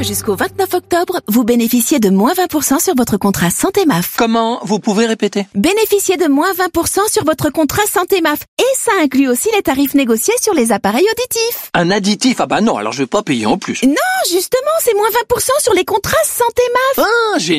jusqu'au 29 octobre, vous bénéficiez de moins 20% sur votre contrat Santé MAF. Comment? Vous pouvez répéter? Bénéficiez de moins 20% sur votre contrat Santé MAF. Et ça inclut aussi les tarifs négociés sur les appareils auditifs. Un additif? Ah bah non, alors je vais pas payer en plus. Non, justement, c'est moins 20% sur les contrats Santé MAF. Ah, j'ai